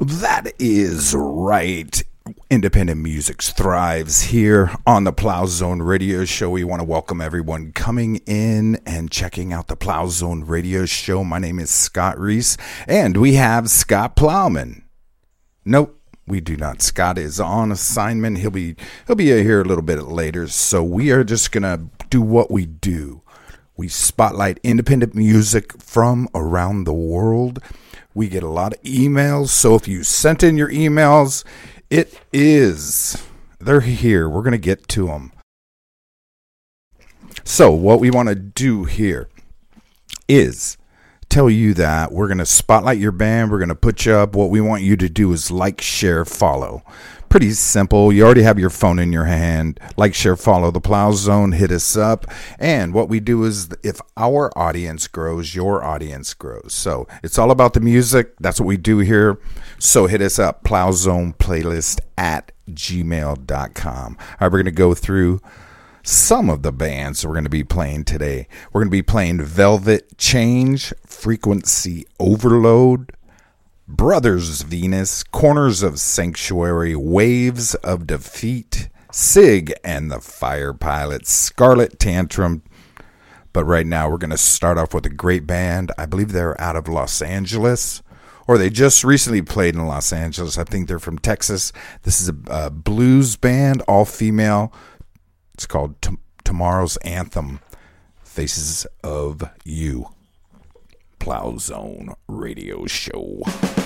That is right. Independent music thrives here on the Plow Zone Radio Show. We want to welcome everyone coming in and checking out the Plow Zone Radio Show. My name is Scott Reese, and we have Scott Plowman. Nope, we do not. Scott is on assignment. He'll be here a little bit later. So we are just gonna do what we do. We spotlight independent music from around the world. We get a lot of emails, so if you sent in your emails, they're here. We're going to get to them. So what we want to do here is tell you that we're going to spotlight your band. We're going to put you up. What we want you to do is like, share, follow. Pretty simple. You already have your phone in your hand. Like, share, follow the Plow Zone. Hit us up. And what we do is if our audience grows, your audience grows. So it's all about the music. That's what we do here. So hit us up, plowzoneplaylist@gmail.com. All right, we're going to go through some of the bands we're going to be playing today. We're going to be playing Velvet Change, Frequency Overload, Brothers Venus, Corners of Sanctuary, Waves of Defeat, Sig and the Fire Pilots, Scarlet Tantrum. But right now we're going to start off with a great band. I believe they're out of Los Angeles, or they just recently played in Los Angeles. I think they're from Texas. This is a blues band, all female. It's called Tomorrow's Anthem, Faces of You. Plow Zone Radio Show.